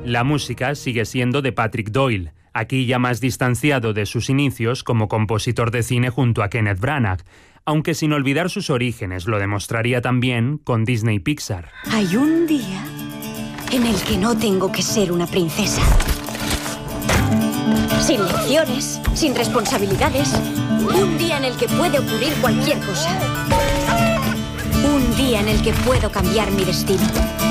La música sigue siendo de Patrick Doyle, aquí ya más distanciado de sus inicios como compositor de cine junto a Kenneth Branagh, aunque sin olvidar sus orígenes, lo demostraría también con Disney Pixar. Hay un día en el que no tengo que ser una princesa. Sin lecciones, sin responsabilidades. Un día en el que puede ocurrir cualquier cosa. Un día en el que puedo cambiar mi destino.